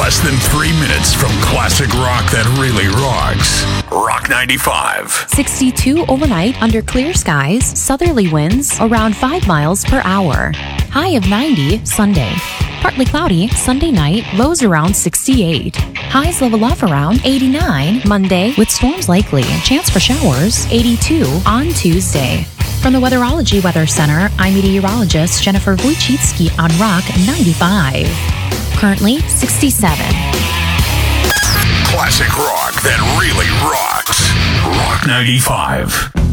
Less than 3 minutes from classic rock that really rocks. Rock 95. 62 overnight under clear skies, southerly winds around 5 miles per hour. High of 90 Sunday. Partly cloudy Sunday night, lows around 68. Highs level off around 89 Monday with storms likely. Chance for showers 82 on Tuesday. From the Weatherology Weather Center, I'm meteorologist Jennifer Wojcicki on Rock 95. Currently 67. Classic rock that really rocks. Rock 95.